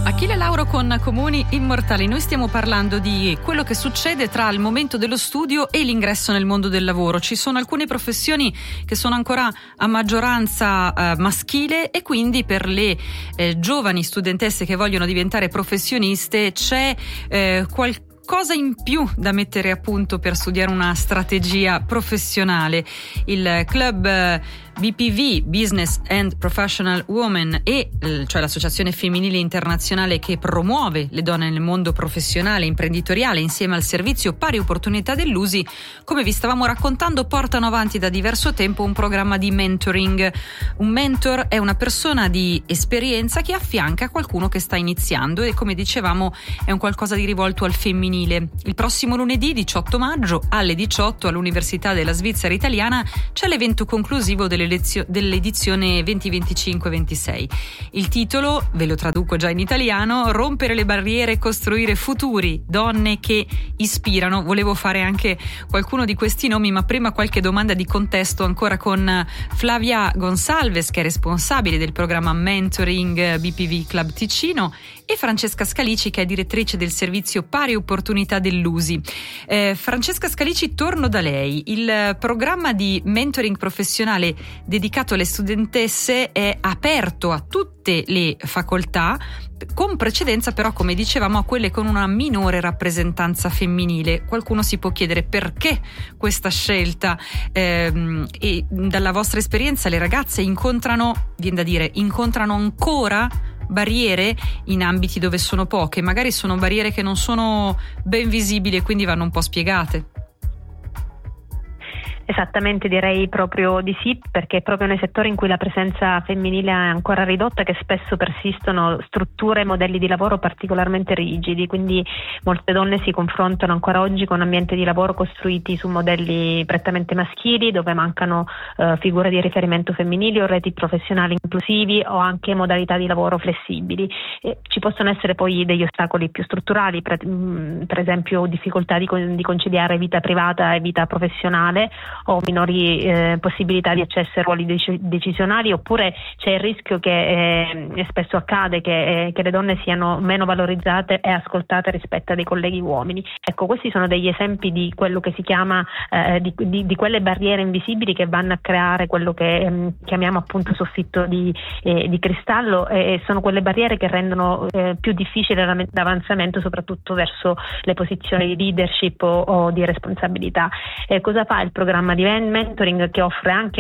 Achille Lauro con Comuni Immortali. Noi stiamo parlando di quello che succede tra il momento dello studio e l'ingresso nel mondo del lavoro. Ci sono alcune professioni che sono ancora a maggioranza maschile e quindi per le giovani studentesse che vogliono diventare professioniste c'è qualcosa in più da mettere a punto per studiare una strategia professionale. Il club BPV, Business and Professional Women, cioè l'associazione femminile internazionale che promuove le donne nel mondo professionale e imprenditoriale insieme al servizio pari opportunità dell'USI, come vi stavamo raccontando, portano avanti da diverso tempo un programma di mentoring. Un mentor è una persona di esperienza che affianca qualcuno che sta iniziando e, come dicevamo, è un qualcosa di rivolto al femminile. Il prossimo lunedì 18 maggio alle 18 all'Università della Svizzera Italiana c'è l'evento conclusivo dell'edizione 2025-26. Il titolo, ve lo traduco già in italiano: rompere le barriere e costruire futuri, donne che ispirano. Volevo fare anche qualcuno di questi nomi, ma prima qualche domanda di contesto ancora con Flavia Gonsalves, che è responsabile del programma Mentoring BPV Club Ticino, e Francesca Scalici, che è direttrice del servizio pari opportunità dell'USI. Francesca Scalici, torno da lei. Il programma di mentoring professionale dedicato alle studentesse è aperto a tutte le facoltà, con precedenza però, come dicevamo, a quelle con una minore rappresentanza femminile. Qualcuno si può chiedere perché questa scelta, e dalla vostra esperienza le ragazze incontrano ancora barriere in ambiti dove sono poche, magari sono barriere che non sono ben visibili e quindi vanno un po' spiegate. Esattamente, direi proprio di sì, perché è proprio nei settori in cui la presenza femminile è ancora ridotta che spesso persistono strutture e modelli di lavoro particolarmente rigidi, quindi molte donne si confrontano ancora oggi con ambienti di lavoro costruiti su modelli prettamente maschili, dove mancano figure di riferimento femminili o reti professionali inclusivi o anche modalità di lavoro flessibili. Ci possono essere poi degli ostacoli più strutturali, per esempio difficoltà di conciliare vita privata e vita professionale, o minori possibilità di accesso ai ruoli decisionali, oppure c'è il rischio che spesso accade che le donne siano meno valorizzate e ascoltate rispetto a dei colleghi uomini. Ecco, questi sono degli esempi di quello che si chiama di quelle barriere invisibili che vanno a creare quello che chiamiamo appunto soffitto di cristallo, e sono quelle barriere che rendono più difficile l'avanzamento soprattutto verso le posizioni di leadership o di responsabilità. Cosa fa il programma di mentoring, che offre anche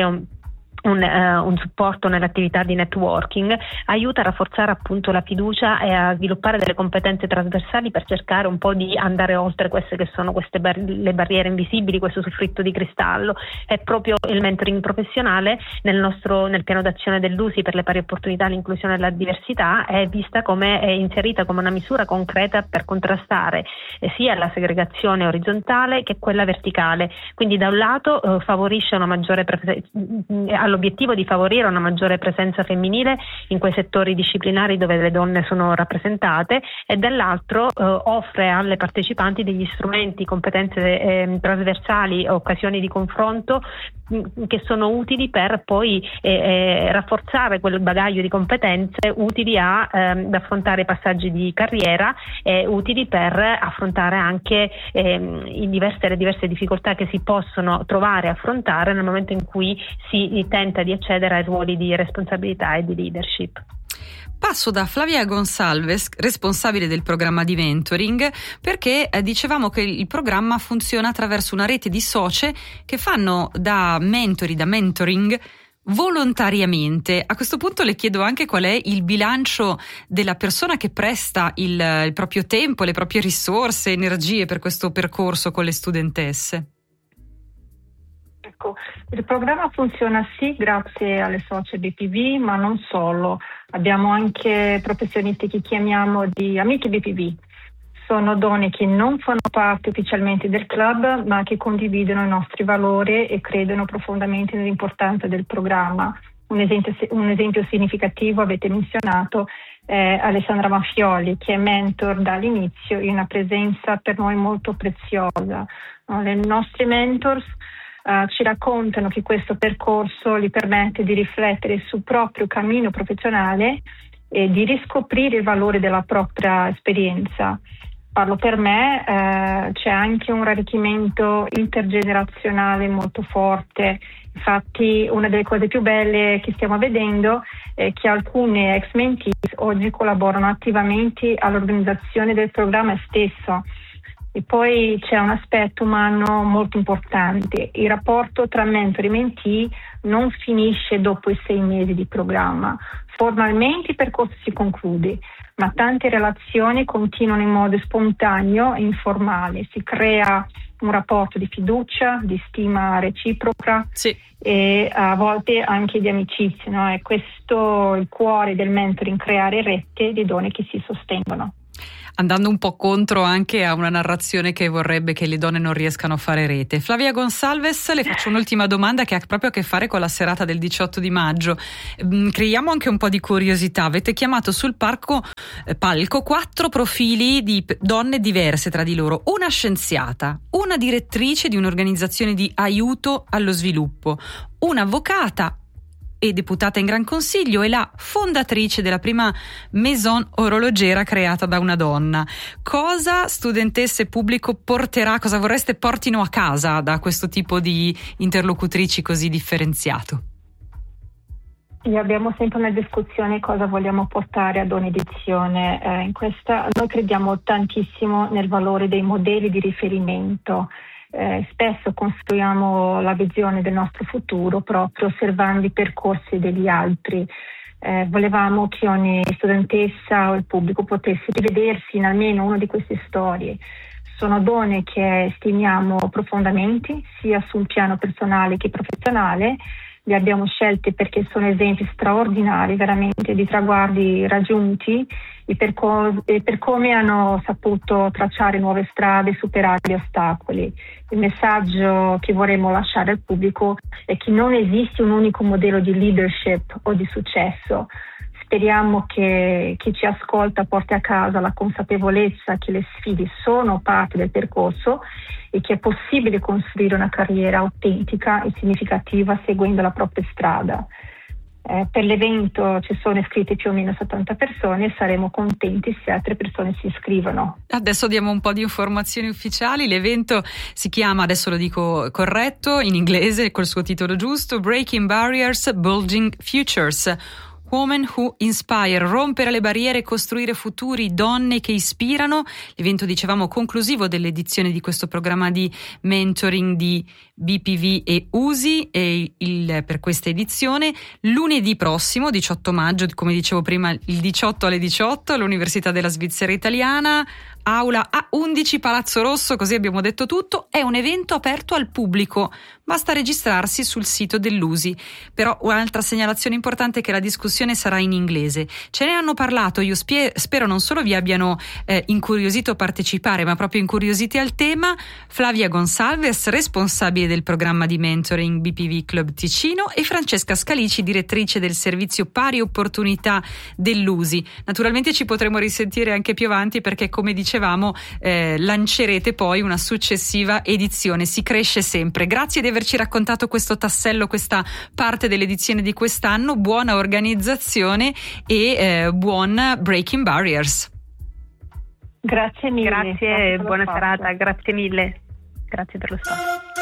un supporto nell'attività di networking? Aiuta a rafforzare appunto la fiducia e a sviluppare delle competenze trasversali per cercare un po' di andare oltre queste che sono le barriere invisibili, questo soffitto di cristallo. È proprio il mentoring professionale nel piano d'azione dell'USI per le pari opportunità, l'inclusione e la diversità è inserita come una misura concreta per contrastare sia la segregazione orizzontale che quella verticale. Quindi da un lato favorisce una maggiore l'obiettivo di favorire una maggiore presenza femminile in quei settori disciplinari dove le donne sono rappresentate, e dall'altro offre alle partecipanti degli strumenti, competenze trasversali, occasioni di confronto che sono utili per poi rafforzare quel bagaglio di competenze utili ad affrontare i passaggi di carriera, utili per affrontare anche le diverse difficoltà che si possono trovare e affrontare nel momento in cui si tenta di accedere ai ruoli di responsabilità e di leadership. Passo da Flavia Gonsalves, responsabile del programma di mentoring, perché dicevamo che il programma funziona attraverso una rete di socie che fanno da mentoring volontariamente. A questo punto le chiedo anche qual è il bilancio della persona che presta il proprio tempo, le proprie risorse, energie per questo percorso con le studentesse. Ecco, il programma funziona sì grazie alle socie BPV, ma non solo. Abbiamo anche professionisti che chiamiamo di amiche BPV. Sono donne che non fanno parte ufficialmente del club, ma che condividono i nostri valori e credono profondamente nell'importanza del programma. Un esempio significativo avete menzionato Alessandra Maffioli, che è mentor dall'inizio e una presenza per noi molto preziosa. Le nostre mentors ci raccontano che questo percorso gli permette di riflettere sul proprio cammino professionale e di riscoprire il valore della propria esperienza. Parlo per me, c'è anche un arricchimento intergenerazionale molto forte. Infatti una delle cose più belle che stiamo vedendo è che alcune ex mentees oggi collaborano attivamente all'organizzazione del programma stesso. E poi c'è un aspetto umano molto importante. Il rapporto tra mentore e mentee non finisce dopo i 6 mesi di programma. Formalmente il percorso si conclude, ma tante relazioni continuano in modo spontaneo e informale. Si crea un rapporto di fiducia, di stima reciproca, sì, e a volte anche di amicizia, no? È questo il cuore del mentoring, creare rete di donne che si sostengono. Andando un po' contro anche a una narrazione che vorrebbe che le donne non riescano a fare rete. Flavia Gonsalves, le faccio un'ultima domanda che ha proprio a che fare con la serata del 18 di maggio. Creiamo anche un po' di curiosità. Avete chiamato sul palco 4 profili di donne diverse tra di loro. Una scienziata, una direttrice di un'organizzazione di aiuto allo sviluppo, una avvocata e deputata in Gran Consiglio e la fondatrice della prima maison orologera creata da una donna. Cosa studentesse e pubblico cosa vorreste portino a casa da questo tipo di interlocutrici così differenziato? E abbiamo sempre una discussione cosa vogliamo portare ad ogni edizione. In questa noi crediamo tantissimo nel valore dei modelli di riferimento. Spesso costruiamo la visione del nostro futuro proprio osservando i percorsi degli altri. Volevamo che ogni studentessa o il pubblico potesse rivedersi in almeno una di queste storie. Sono donne che stimiamo profondamente, sia su un piano personale che professionale. Le abbiamo scelte perché sono esempi straordinari veramente di traguardi raggiunti e per come hanno saputo tracciare nuove strade e superare gli ostacoli. Il messaggio che vorremmo lasciare al pubblico è che non esiste un unico modello di leadership o di successo. Speriamo che chi ci ascolta porti a casa la consapevolezza che le sfide sono parte del percorso e che è possibile costruire una carriera autentica e significativa seguendo la propria strada. Per l'evento ci sono iscritte più o meno 70 persone e saremo contenti se altre persone si iscrivono. Adesso diamo un po' di informazioni ufficiali. L'evento si chiama, adesso lo dico corretto, in inglese col suo titolo giusto, Breaking Barriers, Bulging Futures. Women Who Inspire, rompere le barriere e costruire futuri, donne che ispirano. L'evento, dicevamo, conclusivo dell'edizione di questo programma di mentoring di BPV e USI per questa edizione. Lunedì prossimo, 18 maggio, come dicevo prima, il 18 alle 18, all'Università della Svizzera Italiana, aula A11 Palazzo Rosso, così abbiamo detto tutto. È un evento aperto al pubblico, basta registrarsi sul sito dell'USI. Però un'altra segnalazione importante è che la discussione sarà in inglese. Ce ne hanno parlato, io spero non solo vi abbiano incuriosito a partecipare, ma proprio incuriositi al tema, Flavia Gonsalves, responsabile del programma di mentoring BPV Club Ticino, e Francesca Scalici, direttrice del servizio pari opportunità dell'USI. Naturalmente ci potremo risentire anche più avanti perché, come dicevamo, lancerete poi una successiva edizione. Si cresce sempre. Grazie di averci raccontato questo tassello, questa parte dell'edizione di quest'anno. Buona organizzazione e buon Breaking Barriers. Grazie mille. Grazie, buona serata, grazie mille. Grazie per lo spazio.